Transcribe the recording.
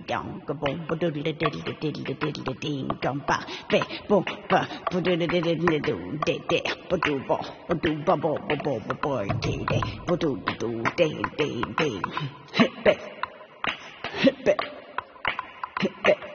down, go boom, ba doodle diddle diddle diddle ding, gum ba, be, boom, ba, ba doodle diddle diddle, de, de, ba doo bo, ba doo ba bo, ba bo, ba boy, de, de, ba doo doo, de, de, de, hit be, hit be, hit be.